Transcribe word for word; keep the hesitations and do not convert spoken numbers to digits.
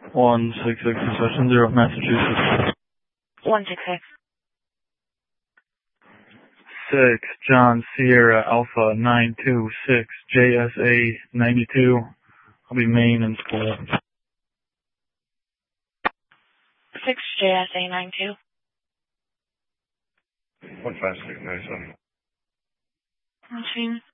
one six six Session Zero, Massachusetts. one six six. six, John Sierra Alpha nine two six, J S A ninety-two. I'll be Maine in school. six, J S A ninety-two. one five six nine seven. Machine.